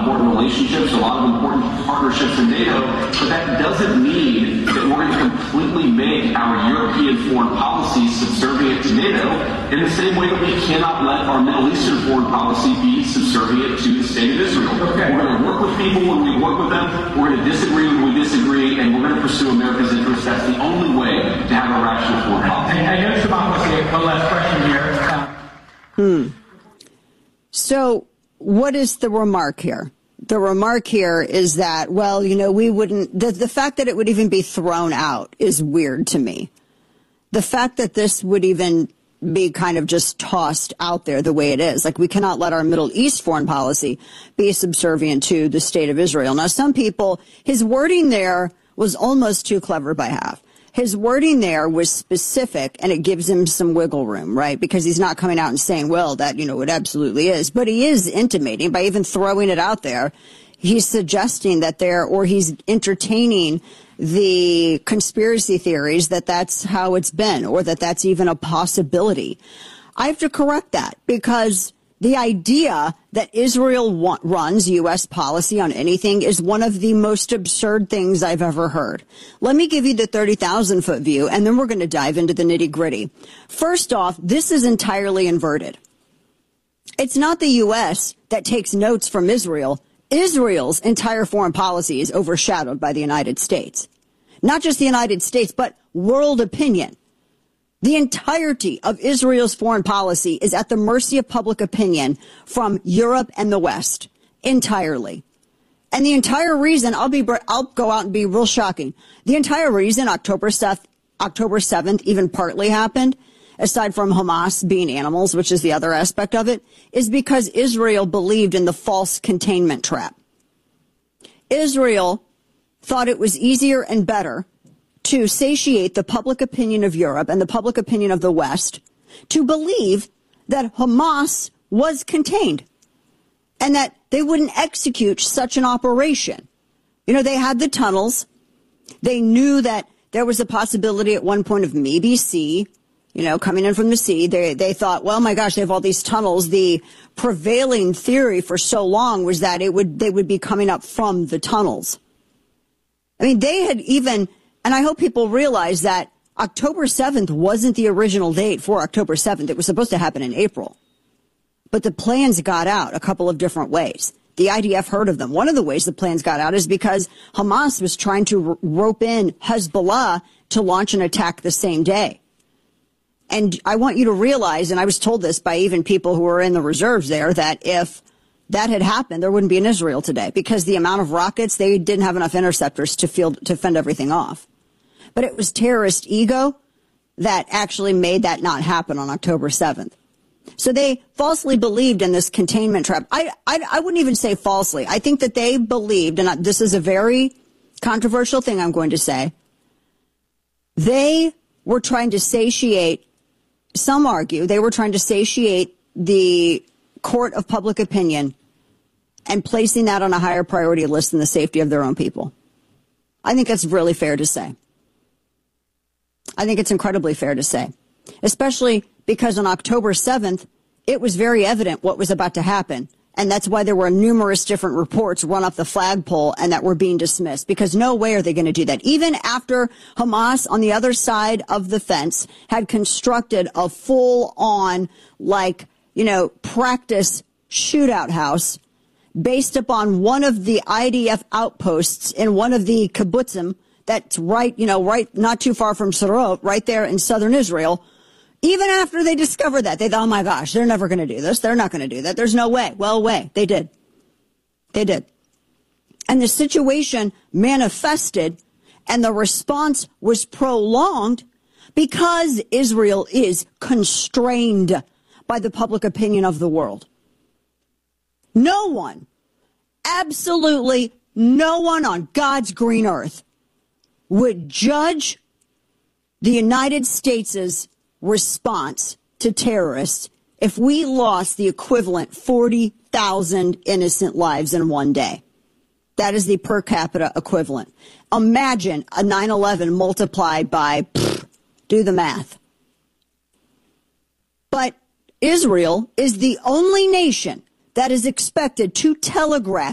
important relationships, a lot of important partnerships in NATO, but that doesn't mean that we're going to completely make our European foreign policy subservient to NATO in the same way that we cannot let our Middle Eastern foreign policy be subservient to the state of Israel. Okay. We're going to work with people when we work with them. We're going to disagree when we disagree, and we're going to pursue America's interests. That's the only way to have a rational foreign policy. I know Shimon wants to get one last question here. So what is the remark here? The remark here is that, well, you know, we wouldn't, the fact that it would even be thrown out is weird to me. The fact that this would even be kind of just tossed out there the way it is. Like, we cannot let our Middle East foreign policy be subservient to the state of Israel. Now, some people, his wording there was almost too clever by half. His wording there was specific, and it gives him some wiggle room, right? Because he's not coming out and saying, well, that, you know, it absolutely is. But he is intimating, by even throwing it out there, he's suggesting that he's entertaining the conspiracy theories that that's how it's been, or that that's even a possibility. I have to correct that, because the idea that Israel runs U.S. policy on anything is one of the most absurd things I've ever heard. Let me give you the 30,000-foot view, and then we're going to dive into the nitty-gritty. First off, this is entirely inverted. It's not the U.S. that takes notes from Israel. Israel's entire foreign policy is overshadowed by the United States. Not just the United States, but world opinion. The entirety of Israel's foreign policy is at the mercy of public opinion from Europe and the West. Entirely. And the entire reason, I'll go out and be real shocking. The entire reason October 7th even partly happened, aside from Hamas being animals, which is the other aspect of it, is because Israel believed in the false containment trap. Israel thought it was easier and better to satiate the public opinion of Europe and the public opinion of the West to believe that Hamas was contained and that they wouldn't execute such an operation. You know, they had the tunnels. They knew that there was a possibility at one point of maybe sea, you know, coming in from the sea. They thought, well, my gosh, they have all these tunnels. The prevailing theory for so long was that they would be coming up from the tunnels. I mean, they had even, and I hope people realize that October 7th wasn't the original date for October 7th. It was supposed to happen in April. But the plans got out a couple of different ways. The IDF heard of them. One of the ways the plans got out is because Hamas was trying to rope in Hezbollah to launch an attack the same day. And I want you to realize, and I was told this by even people who were in the reserves there, that if that had happened, there wouldn't be an Israel today, because the amount of rockets, they didn't have enough interceptors to fend everything off. But it was terrorist ego that actually made that not happen on October 7th. So they falsely believed in this containment trap. I wouldn't even say falsely. I think that they believed, and this is a very controversial thing I'm going to say, they were trying to satiate, some argue, they were trying to satiate the court of public opinion and placing that on a higher priority list than the safety of their own people. I think that's really fair to say. I think it's incredibly fair to say, especially because on October 7th, it was very evident what was about to happen. And that's why there were numerous different reports run up the flagpole and that were being dismissed, because no way are they going to do that. Even after Hamas on the other side of the fence had constructed a full on, practice shootout house based upon one of the IDF outposts in one of the kibbutzim that's right not too far from Sderot, right there in southern Israel. Even after they discovered that, they thought, oh my gosh, they're never going to do this. They're not going to do that. There's no way. Well, they did. They did. And the situation manifested and the response was prolonged because Israel is constrained by the public opinion of the world. No one, absolutely no one on God's green earth would judge the United States' response to terrorists if we lost the equivalent 40,000 innocent lives in one day. That is the per capita equivalent. Imagine a 9/11 multiplied by, do the math. But Israel is the only nation that is expected to telegraph